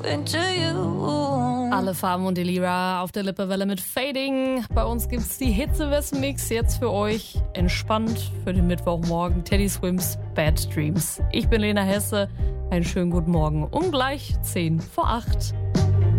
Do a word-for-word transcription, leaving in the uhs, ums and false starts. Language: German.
into you. Alle Farben und Delira auf der Lippewelle mit Fading. Bei uns gibt's die Hitze-West-Mix jetzt für euch. Entspannt für den Mittwochmorgen. Teddy Swims Bad Dreams. Ich bin Lena Hesse. Einen schönen guten Morgen. Um gleich zehn vor acht.